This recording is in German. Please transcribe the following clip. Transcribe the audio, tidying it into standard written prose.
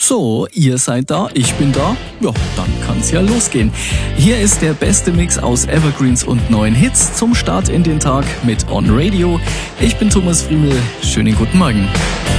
So, ihr seid da, ich bin da. Ja, dann kann's ja losgehen. Hier ist der beste Mix aus Evergreens und neuen Hits zum Start in den Tag mit On Radio. Ich bin Thomas Friemel. Schönen guten Morgen.